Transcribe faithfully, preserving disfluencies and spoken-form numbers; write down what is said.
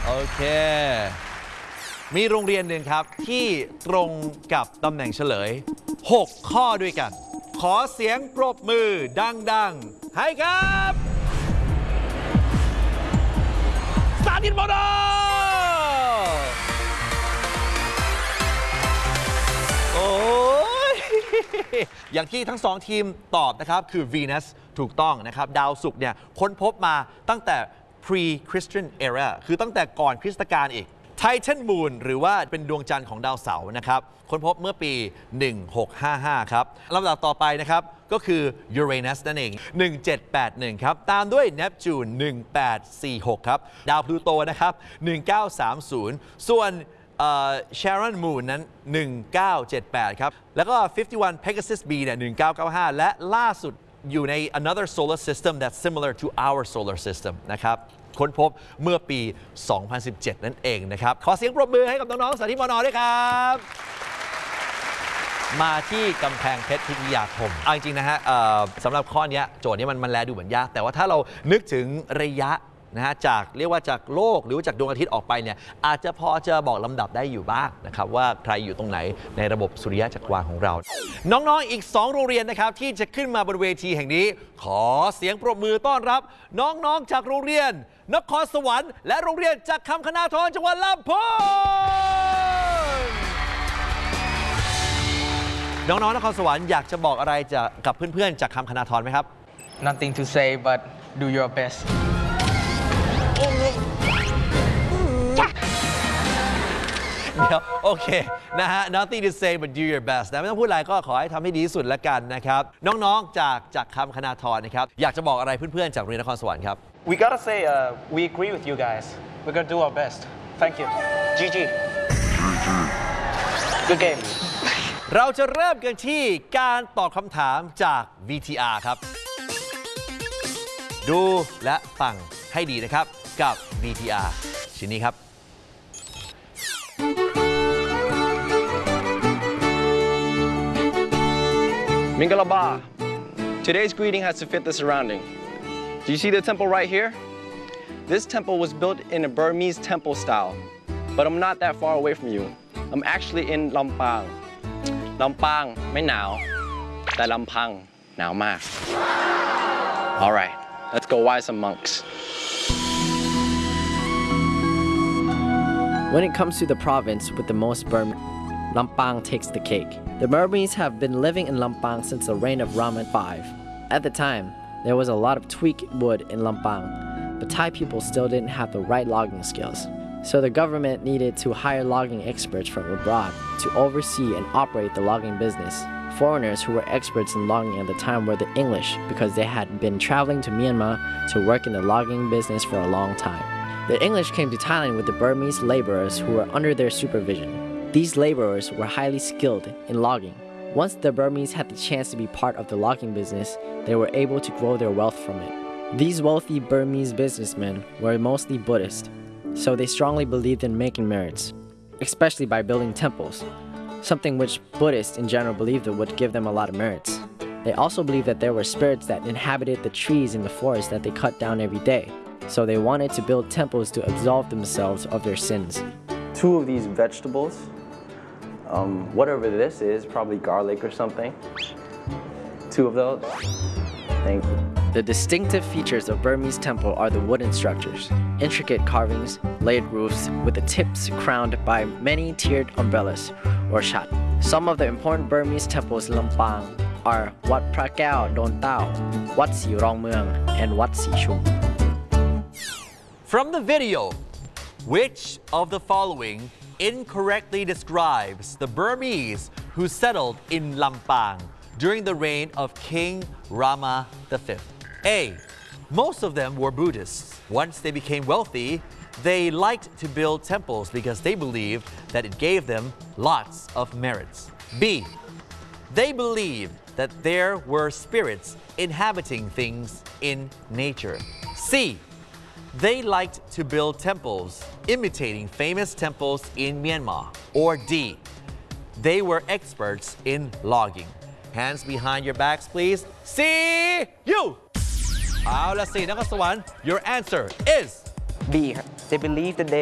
โอเคมีโรงเรียนหนึ่งครับที่ตรงกับตำแหน่งเฉลยหกข้อด้วยกันขอเสียงปรบมือดังๆให้ครับสาธิตมอดโอ้ยอย่างที่ทั้งสองทีมตอบนะครับคือ Venus ถูกต้องนะครับดาวศุกร์เนี่ยค้นพบมาตั้งแต่ pre-Christian era คือตั้งแต่ก่อนคริสตกาลอีก Titan Moon หรือว่าเป็นดวงจันทร์ของดาวเสาร์นะครับค้นพบเมื่อปี หนึ่งพันหกร้อยห้าสิบห้า ครับลำดับต่อไปนะครับก็คือ Uranus นั่นเอง หนึ่งพันเจ็ดร้อยแปดสิบเอ็ด ครับตามด้วย Neptune หนึ่งพันแปดร้อยสี่สิบหก ครับดาวพลูโตนะครับ หนึ่งพันเก้าร้อยสามสิบ ส่วน Charon Moon นั้น หนึ่งพันเก้าร้อยเจ็ดสิบแปด ครับแล้วก็ ห้าสิบเอ็ด Pegasus B เนี่ย หนึ่งพันเก้าร้อยเก้าสิบห้า และล่าสุดอยู่ใน another solar system that's similar to our solar system นะครับค้นพบเมื่อปี สองพันสิบเจ็ด นั่นเองนะครับขอเสียงปรบมือให้กับน้องๆสาธิตมน.ด้วยครับมาที่กำแพงเพชรพิทยาคมเอาจริงๆนะฮะสำหรับข้อนี้โจทย์นี้มันมันแลดูเหมือนยากแต่ว่าถ้าเรานึกถึงระยะนะฮะจากเรียกว่าจากโลกหรือว่าจากดวงอาทิตย์ออกไปเนี่ยอาจจะพอจะบอกลำดับได้อยู่บ้างนะครับว่าใครอยู่ตรงไหนในระบบสุริยะจักรวาลของเราน้องๆอีกสองโรงเรียนนะครับที่จะขึ้นมาบนเวทีแห่งนี้ขอเสียงปรบมือต้อนรับน้องๆจากโรงเรียนนครสวรรค์และโรงเรียนจากคำคณาธรจังหวัดลำพูนน้องๆนครสวรรค์อยากจะบอกอะไรจะกับเพื่อนๆจากคำคณาธรไหมครับ Nothing to say but do your best เดี๋ยวโอเคนะฮะ nothing to say but do your best นะไม่ต้องพูดอะไรก็ขอให้ทำให้ดีที่สุดละกันนะครับน้องๆจากจากคำคณาธรนะครับอยากจะบอกอะไรเพื่อนๆจากโรงเรียนนครสวรรค์ครับ We gotta say uh, we agree with you guys we're gonna do our best thank you จี จี Good game เราจะเริ่มกันที่การตอบคำถามจาก วี ที อาร์ ครับดูและฟังให้ดีนะครับกับ วี ที อาร์ ชิ้นนี้ครับ Mingalaba today's greeting has to fit the surrounding do you see the temple right here this temple was built in a Burmese temple style but I'm not that far away from you I'm actually in Lampang Lampang ไม่หนาวแต่ลำพังหนาวมาก Alright let's go wise some monks When it comes to the province with the most Burmese, Lampang takes the cake. The Burmese have been living in Lampang since the reign of Rama the fifth. At the time, there was a lot of teak wood in Lampang, but Thai people still didn't have the right logging skills. So the government needed to hire logging experts from abroad to oversee and operate the logging business. Foreigners who were experts in logging at the time were the English because they had been traveling to Myanmar to work in the logging business for a long time. The English came to Thailand with the Burmese laborers who were under their supervision. These laborers were highly skilled in logging. Once the Burmese had the chance to be part of the logging business, they were able to grow their wealth from it. These wealthy Burmese businessmen were mostly Buddhist, so they strongly believed in making merits, especially by building temples, something which Buddhists in general believed would give them a lot of merits. They also believed that there were spirits that inhabited the trees in the forest that they cut down every day. So they wanted to build temples to absolve themselves of their sins. Two of these vegetables, um, whatever this is, probably garlic or something. Two of those. Thank you. The distinctive features of Burmese temple are the wooden structures, intricate carvings, laid roofs, with the tips crowned by many tiered umbrellas, or shat. Some of the important Burmese temples in Lampang are Wat Phra Kaew Don Tao, Wat Si Rong Mueang, and Wat Si Chum. From the video, which of the following incorrectly describes the Burmese who settled in Lampang during the reign of King Rama the fifth? A. Most of them were Buddhists. Once they became wealthy, they liked to build temples because they believed that it gave them lots of merits. B. They believed that there were spirits inhabiting things in nature. C. They liked to build temples imitating famous temples in Myanmar. Or D. They were experts in logging. Hands behind your backs, please. See you! เอาละสินครสวรรค์ your answer is B. They believe that they